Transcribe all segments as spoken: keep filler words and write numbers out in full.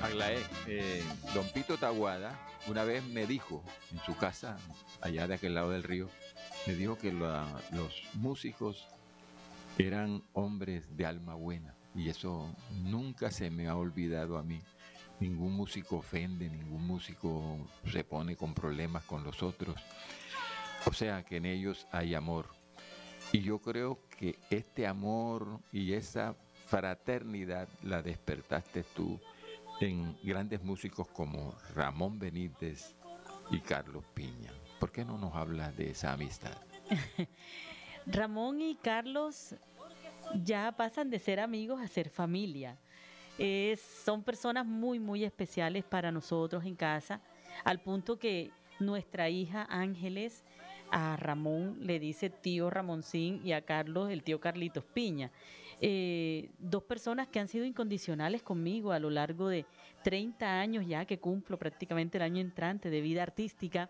Aglaé, eh, don Pito Taguada una vez me dijo en su casa, allá de aquel lado del río, me dijo que la- los músicos eran hombres de alma buena y eso nunca se me ha olvidado a mí. Ningún músico ofende, ningún músico se pone con problemas con los otros. O sea que en ellos hay amor. Y yo creo que este amor y esa fraternidad la despertaste tú en grandes músicos como Ramón Benítez y Carlos Piña. ¿Por qué no nos hablas de esa amistad? Ramón y Carlos ya pasan de ser amigos a ser familia. Es- son personas muy, muy especiales para nosotros en casa, al punto que nuestra hija Ángeles a Ramón le dice tío Ramoncín y a Carlos el tío Carlitos Piña. Eh, dos personas que han sido incondicionales conmigo a lo largo de treinta años ya que cumplo prácticamente el año entrante de vida artística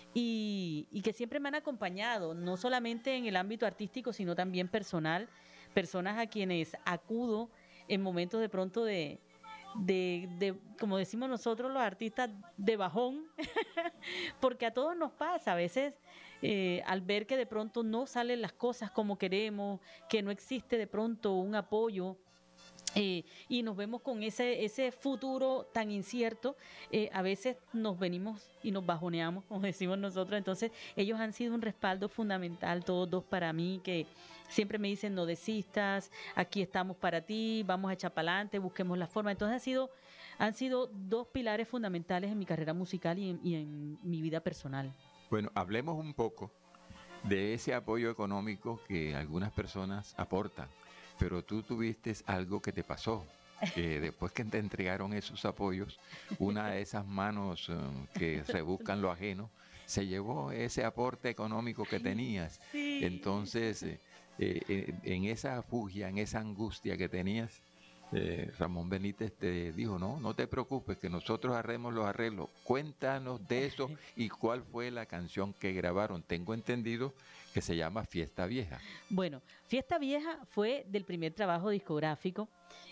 y, y que siempre me han acompañado, no solamente en el ámbito artístico, sino también personal, personas a quienes acudo en momentos de pronto de, de, de, como decimos nosotros los artistas, de bajón, porque a todos nos pasa, a veces eh, al ver que de pronto no salen las cosas como queremos, que no existe de pronto un apoyo eh, y nos vemos con ese, ese futuro tan incierto, eh, a veces nos venimos y nos bajoneamos, como decimos nosotros. Entonces, ellos han sido un respaldo fundamental, todos dos para mí, que siempre me dicen no desistas, aquí estamos para ti, vamos a echar para adelante, busquemos la forma. Entonces, ha sido, han sido dos pilares fundamentales en mi carrera musical y en, y en mi vida personal. Bueno, hablemos un poco de ese apoyo económico que algunas personas aportan, pero tú tuviste algo que te pasó, que después que te entregaron esos apoyos, una de esas manos eh, que rebuscan lo ajeno, se llevó ese aporte económico que Ay, tenías. sí. Entonces, eh, eh, en esa fugia, en esa angustia que tenías, eh, Ramón Benítez te dijo, no, no te preocupes, que nosotros haremos los arreglos. Cuéntanos de eso y cuál fue la canción que grabaron. Tengo entendido que se llama Fiesta Vieja. Bueno, Fiesta Vieja fue del primer trabajo discográfico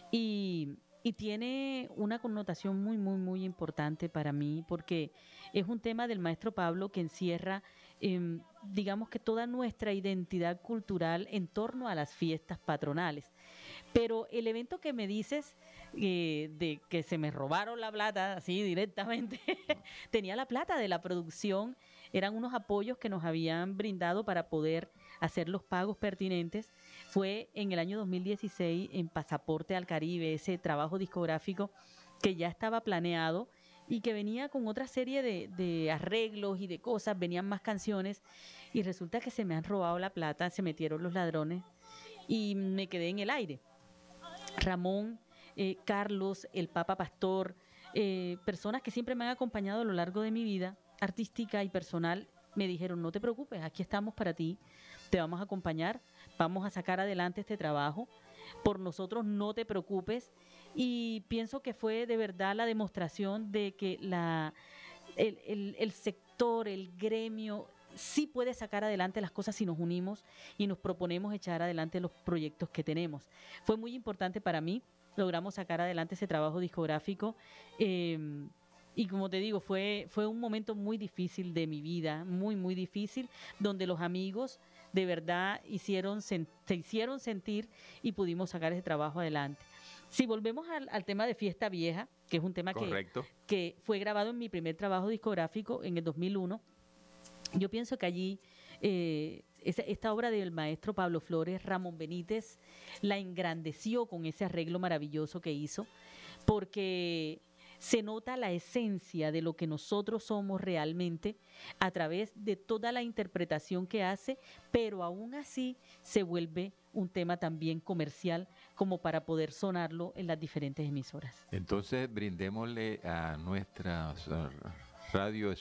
y, y tiene una connotación muy, muy, muy importante para mí porque es un tema del maestro Pablo que encierra, em, digamos que toda nuestra identidad cultural en torno a las fiestas patronales. Pero el evento que me dices eh, de que se me robaron la plata, así directamente, tenía la plata de la producción, eran unos apoyos que nos habían brindado para poder hacer los pagos pertinentes. Fue en el año dos mil dieciséis en Pasaporte al Caribe, ese trabajo discográfico que ya estaba planeado y que venía con otra serie de, de arreglos y de cosas, venían más canciones y resulta que se me han robado la plata, se metieron los ladrones y me quedé en el aire. Ramón, eh, Carlos, el Papa Pastor, eh, personas que siempre me han acompañado a lo largo de mi vida, artística y personal, me dijeron, no te preocupes, aquí estamos para ti, te vamos a acompañar, vamos a sacar adelante este trabajo, por nosotros no te preocupes. Y pienso que fue de verdad la demostración de que la, el, el, el sector, el gremio, sí puede sacar adelante las cosas si nos unimos y nos proponemos echar adelante los proyectos que tenemos. Fue muy importante para mí, logramos sacar adelante ese trabajo discográfico. eh, y como te digo, fue, fue un momento muy difícil de mi vida, muy, muy difícil, donde los amigos de verdad hicieron, se hicieron sentir y pudimos sacar ese trabajo adelante. Si volvemos al, al tema de Fiesta Vieja, que es un tema que, ¿Correcto? que fue grabado en mi primer trabajo discográfico en el dos mil uno, yo pienso que allí eh, esa- esta obra del maestro Pablo Flores, Ramón Benítez, la engrandeció con ese arreglo maravilloso que hizo, porque se nota la esencia de lo que nosotros somos realmente a través de toda la interpretación que hace, pero aún así se vuelve un tema también comercial como para poder sonarlo en las diferentes emisoras. Entonces brindémosle a nuestras eh, radio